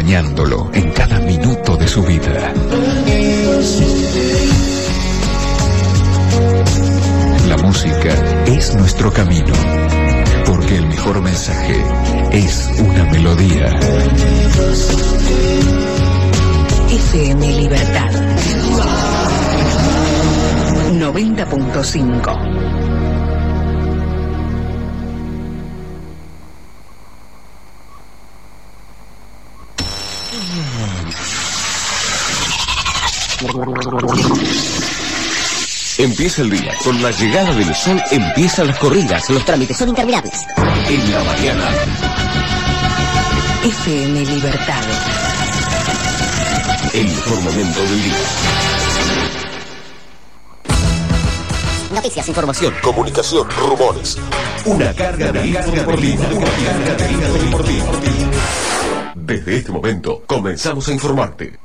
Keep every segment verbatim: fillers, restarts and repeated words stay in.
acompañándolo en cada minuto de su vida. La música es nuestro camino, porque el mejor mensaje es una melodía. F M Libertad noventa punto cinco. Empieza el día. Con la llegada del sol empiezan las corridas. Los trámites son interminables. En la mañana. F M Libertad. El mejor momento del día. Noticias, información, comunicación, rumores. Una carga de vida deportiva. Una carga de vida deportiva. Desde este momento comenzamos a informarte.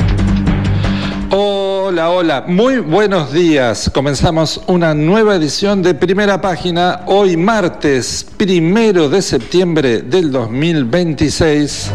Hola, hola, muy buenos días. Comenzamos una nueva edición de Primera Página, hoy martes primero de septiembre del dos mil veintiséis.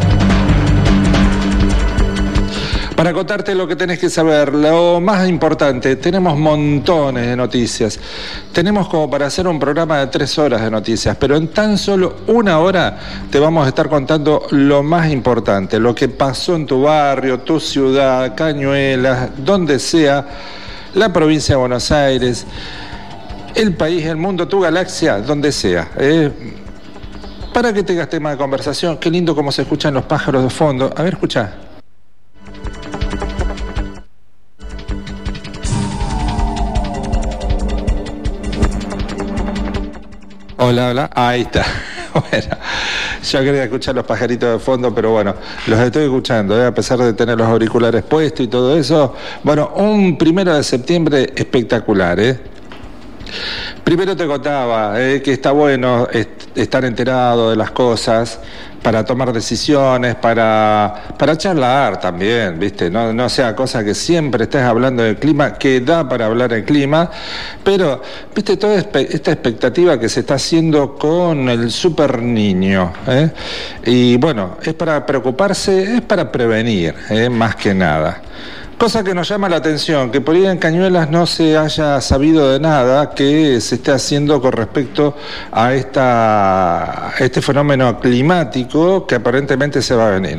Para contarte lo que tenés que saber, lo más importante, tenemos montones de noticias. Tenemos como para hacer un programa de tres horas de noticias, pero en tan solo una hora te vamos a estar contando lo más importante, lo que pasó en tu barrio, tu ciudad, Cañuelas, donde sea, la provincia de Buenos Aires, el país, el mundo, tu galaxia, donde sea. Eh, para que tengas tema de conversación, qué lindo cómo se escuchan los pájaros de fondo. A ver, escucha. Hola, hola, ahí está. Bueno, yo quería escuchar los pajaritos de fondo, pero bueno, los estoy escuchando, ¿eh? A pesar de tener los auriculares puestos y todo eso. Bueno, un primero de septiembre espectacular, ¿eh? Primero te contaba eh, que está bueno est- estar enterado de las cosas para tomar decisiones, para, para charlar también, ¿viste? No, no sea cosa que siempre estés hablando del clima, que da para hablar del clima, pero, ¿viste? Toda esta expectativa que se está haciendo con el super niño, ¿eh? Y bueno, es para preocuparse, es para prevenir, ¿eh? Más que nada. Cosa que nos llama la atención, que por ahí en Cañuelas no se haya sabido de nada que se esté haciendo con respecto a, esta, a este fenómeno climático que aparentemente se va a venir.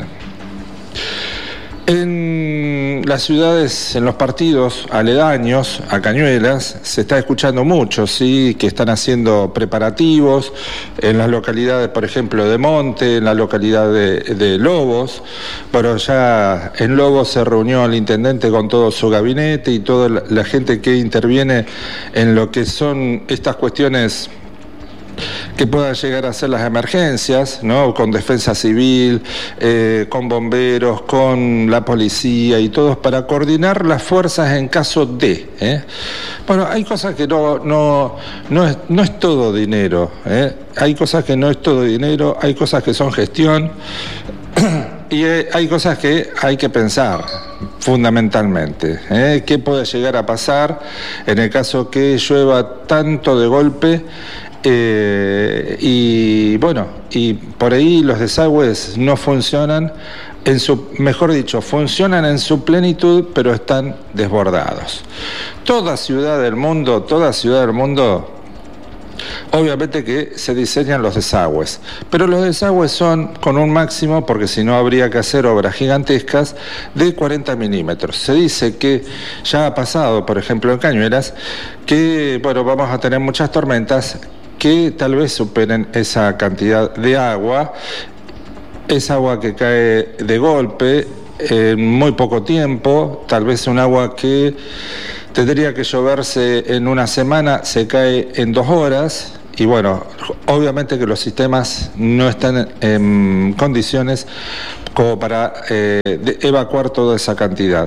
En las ciudades, en los partidos aledaños a Cañuelas, se está escuchando mucho, ¿sí? Que están haciendo preparativos en las localidades, por ejemplo, de Monte, en la localidad de, de Lobos. Bueno, ya en Lobos se reunió el intendente con todo su gabinete y toda la, la gente que interviene en lo que son estas cuestiones que puedan llegar a ser las emergencias, ¿no? Con defensa civil, eh, con bomberos, con la policía y todos para coordinar las fuerzas en caso de. ¿eh? Bueno, hay cosas que no, no, no, es, no es todo dinero. ¿eh? Hay cosas que no es todo dinero, hay cosas que son gestión y eh, hay cosas que hay que pensar fundamentalmente. ¿eh? ¿Qué puede llegar a pasar en el caso que llueva tanto de golpe? Eh, y bueno, y por ahí los desagües no funcionan en su, mejor dicho, funcionan en su plenitud, pero están desbordados. Toda ciudad del mundo, toda ciudad del mundo, obviamente que se diseñan los desagües, pero los desagües son con un máximo, porque si no habría que hacer obras gigantescas, de cuarenta milímetros. Se dice que ya ha pasado, por ejemplo en Cañuelas, que bueno, vamos a tener muchas tormentas que tal vez superen esa cantidad de agua, es agua que cae de golpe en muy poco tiempo, tal vez un agua que tendría que lloverse en una semana, se cae en dos horas, y bueno, obviamente que los sistemas no están en condiciones como para eh, evacuar toda esa cantidad.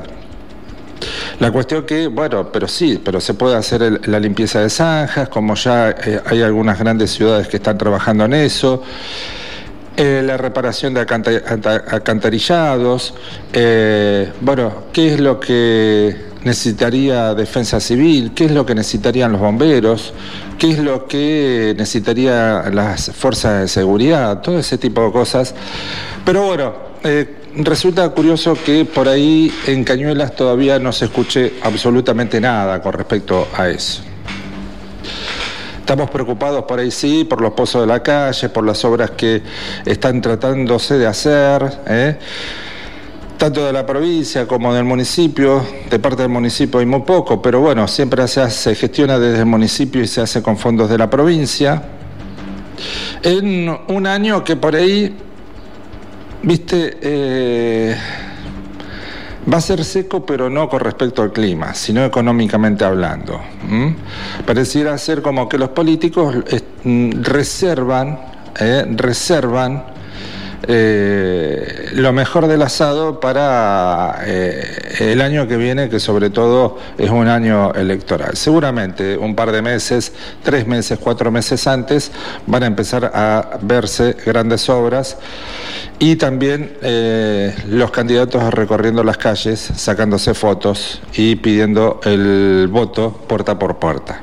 La cuestión que, bueno, pero sí, pero se puede hacer el, la limpieza de zanjas, como ya eh, hay algunas grandes ciudades que están trabajando en eso, eh, la reparación de alcantarillados, eh, bueno, ¿qué es lo que necesitaría Defensa Civil? ¿Qué es lo que necesitarían los bomberos? ¿Qué es lo que necesitarían las fuerzas de seguridad? Todo ese tipo de cosas. Pero bueno, eh, resulta curioso que por ahí en Cañuelas todavía no se escuche absolutamente nada con respecto a eso. Estamos preocupados por ahí sí, por los pozos de la calle, por las obras que están tratándose de hacer, ¿eh? tanto de la provincia como del municipio. De parte del municipio hay muy poco, pero bueno, siempre se, hace, se gestiona desde el municipio y se hace con fondos de la provincia. En un año que por ahí, viste, eh, va a ser seco, pero no con respecto al clima, sino económicamente hablando. ¿Mm? Pareciera ser como que los políticos eh, reservan, eh, reservan eh, lo mejor del asado para eh, el año que viene, que sobre todo es un año electoral. Seguramente un par de meses, tres meses, cuatro meses antes, van a empezar a verse grandes obras. Y también eh, los candidatos recorriendo las calles, sacándose fotos y pidiendo el voto puerta por puerta.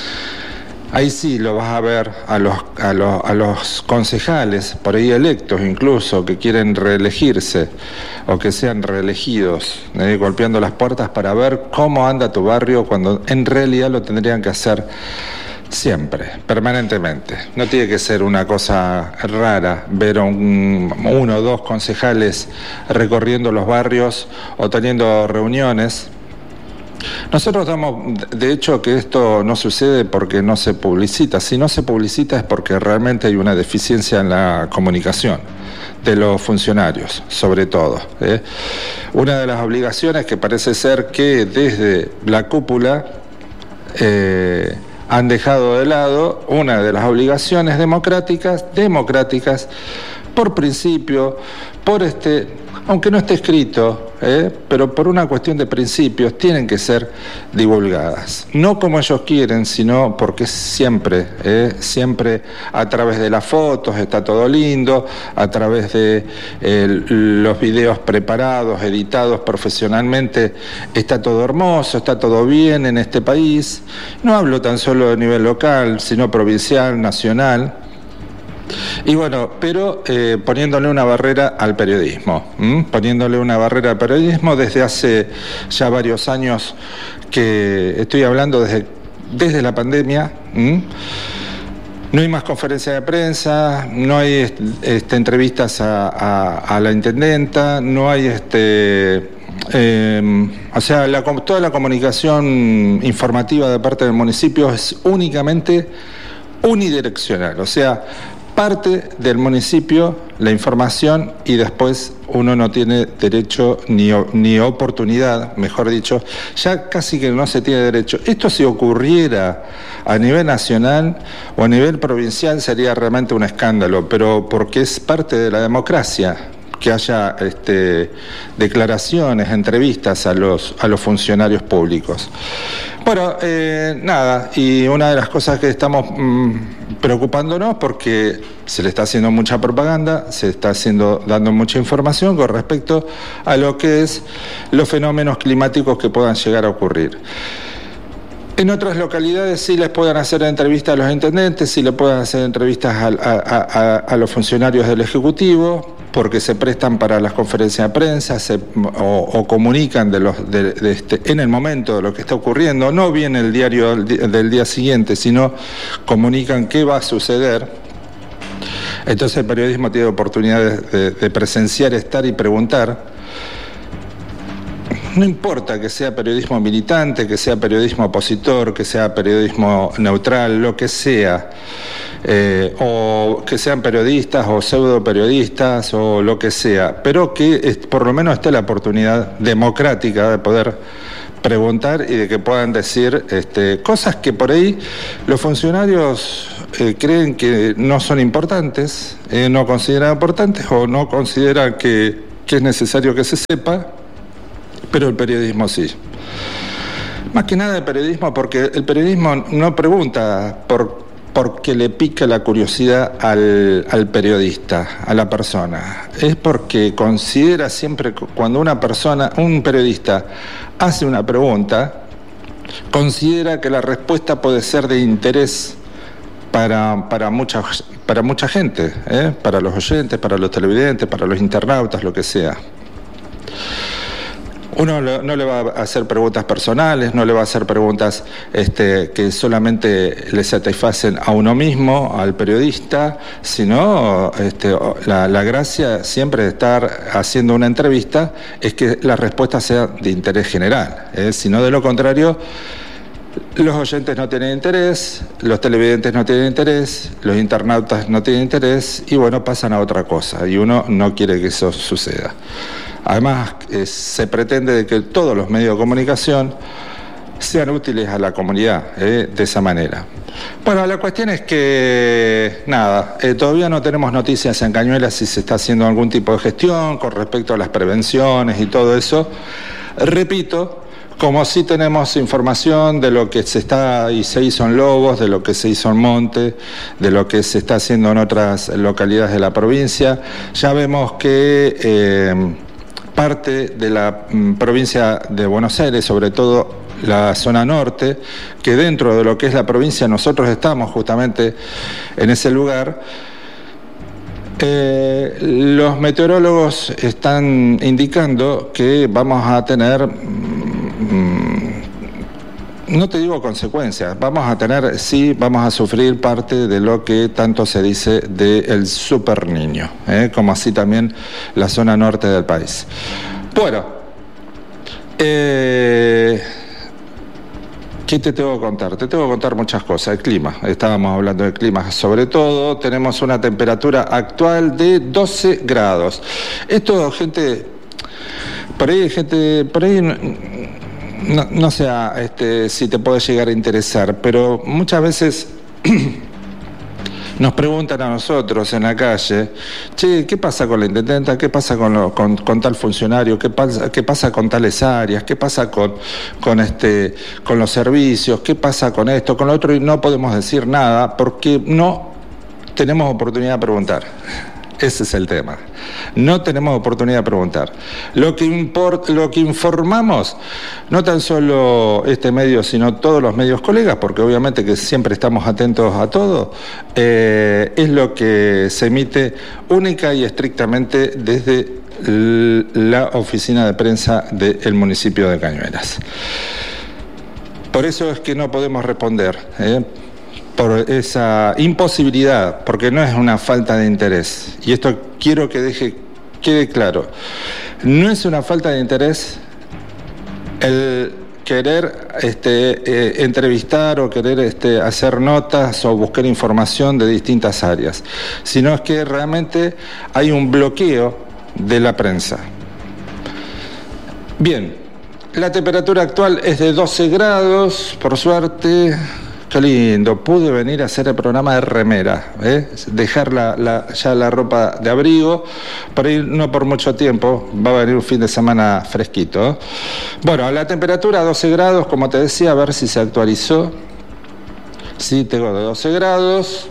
Ahí sí lo vas a ver a los, a los, a los concejales, por ahí electos incluso, que quieren reelegirse o que sean reelegidos, eh, golpeando las puertas para ver cómo anda tu barrio, cuando en realidad lo tendrían que hacer siempre, permanentemente. No tiene que ser una cosa rara ver a un, uno o dos concejales recorriendo los barrios o teniendo reuniones. Nosotros damos, de hecho, que esto no sucede porque no se publicita. Si no se publicita es porque realmente hay una deficiencia en la comunicación de los funcionarios, sobre todo. ¿eh? Una de las obligaciones que parece ser que desde la cúpula eh, han dejado de lado, una de las obligaciones democráticas, democráticas, por principio, por este, aunque no esté escrito, ¿eh? pero por una cuestión de principios, tienen que ser divulgadas. No como ellos quieren, sino porque siempre, ¿eh? siempre a través de las fotos está todo lindo, a través de eh, los videos preparados, editados profesionalmente, está todo hermoso, está todo bien en este país. No hablo tan solo de nivel local, sino provincial, nacional. Y bueno, pero eh, poniéndole una barrera al periodismo, ¿m? poniéndole una barrera al periodismo desde hace ya varios años, que estoy hablando desde, desde la pandemia. ¿m? No hay más conferencias de prensa, no hay este, entrevistas a, a, a la intendenta, no hay este... Eh, o sea, la, toda la comunicación informativa de parte del municipio es únicamente unidireccional, o sea, parte del municipio la información y después uno no tiene derecho ni, ni oportunidad, mejor dicho, ya casi que no se tiene derecho. Esto si ocurriera a nivel nacional o a nivel provincial sería realmente un escándalo, pero porque es parte de la democracia que haya este, declaraciones, entrevistas a los, a los funcionarios públicos. Bueno, eh, nada, y una de las cosas que estamos mmm, preocupándonos, porque se le está haciendo mucha propaganda, se está haciendo, dando mucha información con respecto a lo que es los fenómenos climáticos que puedan llegar a ocurrir. En otras localidades sí les puedan hacer entrevistas a los intendentes, sí les puedan hacer entrevistas a, a, a, a los funcionarios del Ejecutivo, porque se prestan para las conferencias de prensa se, o, o comunican de los, de, de este, en el momento de lo que está ocurriendo. No viene el diario del, del día siguiente, sino comunican qué va a suceder. Entonces el periodismo tiene oportunidad de, de, de presenciar, estar y preguntar. No importa que sea periodismo militante, que sea periodismo opositor, que sea periodismo neutral, lo que sea, eh, o que sean periodistas o pseudo periodistas o lo que sea, pero que es, por lo menos esté la oportunidad democrática de poder preguntar y de que puedan decir este, cosas que por ahí los funcionarios eh, creen que no son importantes, eh, no consideran importantes o no consideran que, que es necesario que se sepa. Pero el periodismo sí. Más que nada el periodismo, porque el periodismo no pregunta por, porque le pica la curiosidad al, al periodista, a la persona. Es porque considera siempre, cuando una persona, un periodista, hace una pregunta, considera que la respuesta puede ser de interés para, para, muchas, para mucha gente, ¿eh? Para los oyentes, para los televidentes, para los internautas, lo que sea. Uno no le va a hacer preguntas personales, no le va a hacer preguntas este, que solamente le satisfacen a uno mismo, al periodista, sino este, la, la gracia siempre de estar haciendo una entrevista es que la respuesta sea de interés general, ¿eh? Si no, de lo contrario, los oyentes no tienen interés, los televidentes no tienen interés, los internautas no tienen interés y bueno, pasan a otra cosa y uno no quiere que eso suceda. Además, eh, se pretende de que todos los medios de comunicación sean útiles a la comunidad, eh, de esa manera. Bueno, la cuestión es que, nada, eh, todavía no tenemos noticias en Cañuelas si se está haciendo algún tipo de gestión con respecto a las prevenciones y todo eso. Repito, como sí tenemos información de lo que se está y se hizo en Lobos, de lo que se hizo en Monte, de lo que se está haciendo en otras localidades de la provincia, ya vemos que eh, parte de la mm, provincia de Buenos Aires, sobre todo la zona norte, que dentro de lo que es la provincia nosotros estamos justamente en ese lugar, eh, los meteorólogos están indicando que vamos a tener, no te digo consecuencias, vamos a tener, sí, vamos a sufrir parte de lo que tanto se dice del super niño, ¿eh? Como así también la zona norte del país. Bueno, eh, ¿qué te tengo que contar? Te tengo que contar muchas cosas. El clima, estábamos hablando del clima, sobre todo tenemos una temperatura actual de doce grados. Esto, gente, por ahí, gente, por ahí... No, no sé este, si te puede llegar a interesar, pero muchas veces nos preguntan a nosotros en la calle, che, ¿qué pasa con la intendenta? ¿Qué pasa con, lo, con, con tal funcionario? ¿Qué pasa, qué pasa con tales áreas? ¿Qué pasa con, con, este, con los servicios? ¿Qué pasa con esto, con lo otro? Y no podemos decir nada porque no tenemos oportunidad de preguntar. Ese es el tema. No tenemos oportunidad de preguntar. Lo que, import, lo que informamos, no tan solo este medio, sino todos los medios colegas, porque obviamente que siempre estamos atentos a todo, eh, es lo que se emite única y estrictamente desde la oficina de prensa del municipio de Cañuelas. Por eso es que no podemos responder, ¿eh? Por esa imposibilidad, porque no es una falta de interés. Y esto quiero que deje, quede claro. No es una falta de interés el querer este, eh, entrevistar o querer este, hacer notas o buscar información de distintas áreas, sino es que realmente hay un bloqueo de la prensa. Bien, la temperatura actual es de doce grados, por suerte. Qué lindo, pude venir a hacer el programa de remera, ¿eh? Dejar la, la, ya la ropa de abrigo, para ir no por mucho tiempo, va a venir un fin de semana fresquito, ¿eh? Bueno, la temperatura doce grados, como te decía, a ver si se actualizó. Sí, tengo de doce grados.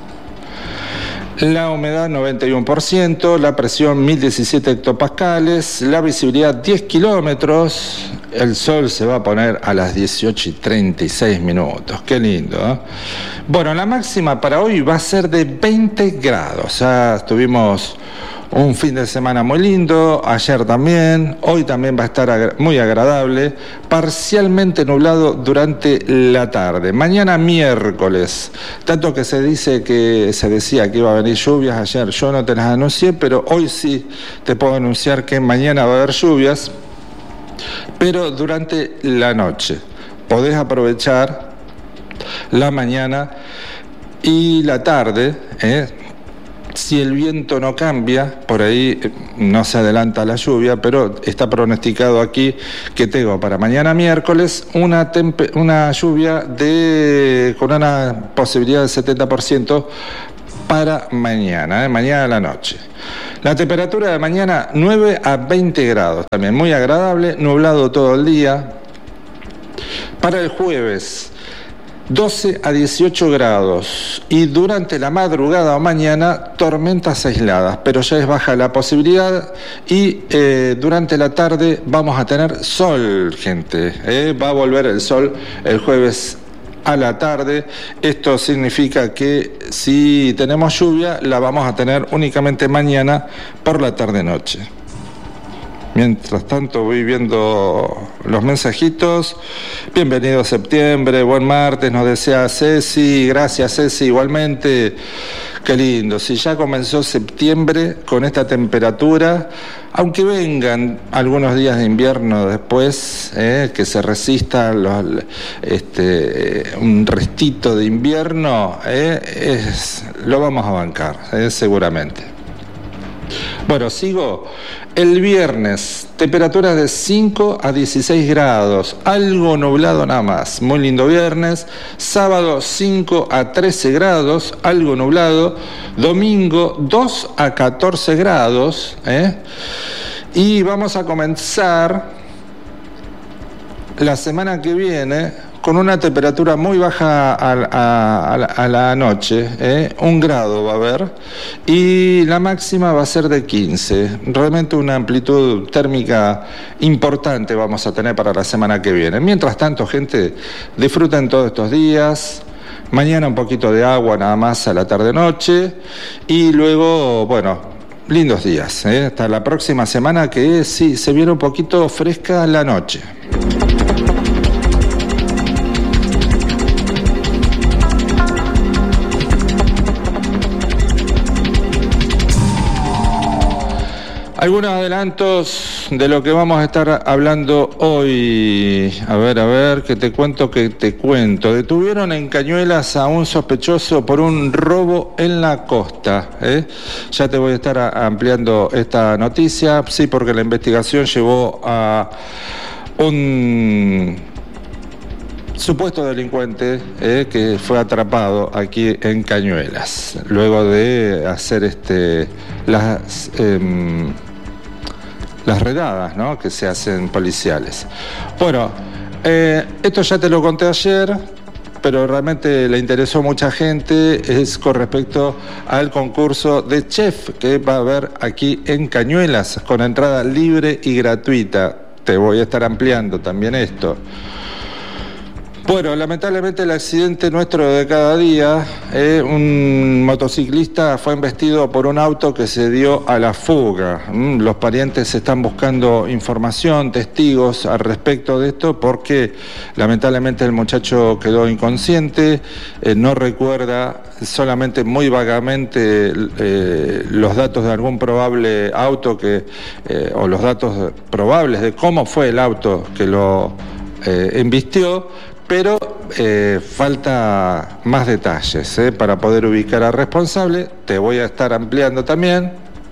La humedad noventa y uno por ciento, la presión mil diecisiete hectopascales, la visibilidad diez kilómetros, el sol se va a poner a las dieciocho y treinta y seis minutos, qué lindo, ¿eh? Bueno, la máxima para hoy va a ser de veinte grados, ya tuvimos un fin de semana muy lindo, ayer también, hoy también va a estar agra- muy agradable, parcialmente nublado durante la tarde. Mañana miércoles, tanto que se dice que se decía que iba a venir lluvias ayer, yo no te las anuncié, pero hoy sí te puedo anunciar que mañana va a haber lluvias, pero durante la noche. Podés aprovechar la mañana y la tarde, ¿eh? Si el viento no cambia, por ahí no se adelanta la lluvia, pero está pronosticado aquí que tengo para mañana miércoles una, tempe- una lluvia de con una posibilidad del setenta por ciento para mañana, ¿eh? Mañana a la noche. La temperatura de mañana nueve a veinte grados, también muy agradable, nublado todo el día. Para el jueves, doce a dieciocho grados y durante la madrugada o mañana tormentas aisladas, pero ya es baja la posibilidad y eh, durante la tarde vamos a tener sol, gente, ¿eh? Va a volver el sol el jueves a la tarde. Esto significa que si tenemos lluvia, la vamos a tener únicamente mañana por la tarde-noche. Mientras tanto voy viendo los mensajitos. Bienvenido a septiembre, buen martes, nos desea Ceci. Gracias, Ceci, igualmente. Qué lindo, si ya comenzó septiembre con esta temperatura, aunque vengan algunos días de invierno después, eh, que se resista los, este, un restito de invierno, eh, es, lo vamos a bancar, eh, seguramente. Bueno, sigo. El viernes, temperaturas de cinco a dieciséis grados, algo nublado nada más, muy lindo viernes. Sábado cinco a trece grados, algo nublado. Domingo dos a catorce grados, ¿eh? Y vamos a comenzar la semana que viene con una temperatura muy baja a, a, a, la, a la noche, ¿eh? Un grado va a haber, y la máxima va a ser de quince. Realmente una amplitud térmica importante vamos a tener para la semana que viene. Mientras tanto, gente, disfruten todos estos días. Mañana un poquito de agua nada más a la tarde-noche, y luego, bueno, lindos días, ¿eh? Hasta la próxima semana, que sí, se viene un poquito fresca la noche. Algunos adelantos de lo que vamos a estar hablando hoy. A ver, a ver, que te cuento, que te cuento. Detuvieron en Cañuelas a un sospechoso por un robo en la costa, ¿eh? Ya te voy a estar a, ampliando esta noticia, sí, porque la investigación llevó a un supuesto delincuente eh, que fue atrapado aquí en Cañuelas, luego de hacer este las... Eh, las redadas, ¿no?, que se hacen policiales. Bueno, eh, esto ya te lo conté ayer, pero realmente le interesó a mucha gente. Es con respecto al concurso de chef que va a haber aquí en Cañuelas, con entrada libre y gratuita. Te voy a estar ampliando también esto. Bueno, lamentablemente el accidente nuestro de cada día, eh, un motociclista fue embestido por un auto que se dio a la fuga. Mm, los parientes están buscando información, testigos al respecto de esto, porque lamentablemente el muchacho quedó inconsciente, eh, no recuerda, solamente muy vagamente eh, los datos de algún probable auto que, eh, o los datos probables de cómo fue el auto que lo eh, embistió. Pero eh, falta más detalles eh, para poder ubicar al responsable. Te voy a estar ampliando también.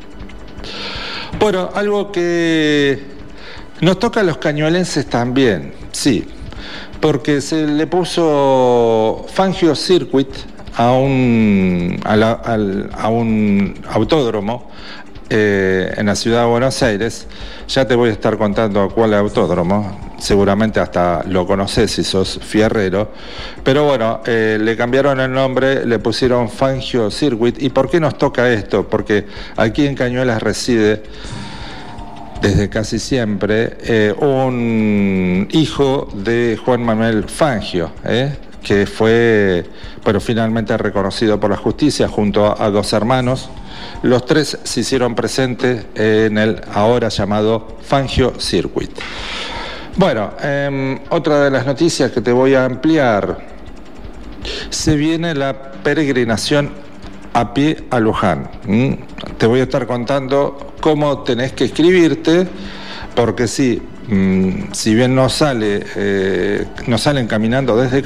Bueno, algo que nos toca a los cañuelenses también, sí, porque se le puso Fangio Circuit a un, a la, al, a un autódromo eh, en la ciudad de Buenos Aires. Ya te voy a estar contando cuál autódromo. Seguramente hasta lo conoces si sos fierrero, pero bueno, eh, le cambiaron el nombre, le pusieron Fangio Circuit. ¿Y por qué nos toca esto? Porque aquí en Cañuelas reside desde casi siempre eh, un hijo de Juan Manuel Fangio, eh, que fue, pero finalmente reconocido por la justicia junto a, a dos hermanos. Los tres se hicieron presentes en el ahora llamado Fangio Circuit. Bueno, eh, otra de las noticias que te voy a ampliar. Se viene la peregrinación a pie a Luján. ¿Mm? Te voy a estar contando cómo tenés que inscribirte, porque sí, mmm, si bien no sale, eh, no salen caminando desde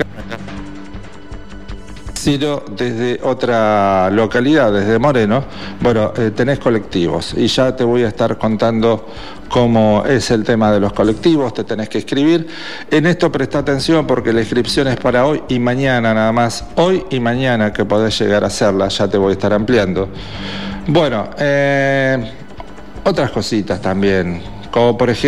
sino desde otra localidad, desde Moreno, bueno, eh, tenés colectivos, y ya te voy a estar contando cómo es el tema de los colectivos. Te tenés que inscribir. En esto presta atención, porque la inscripción es para hoy y mañana nada más. Hoy y mañana que podés llegar a hacerla, ya te voy a estar ampliando. Bueno, eh, otras cositas también, como por ejemplo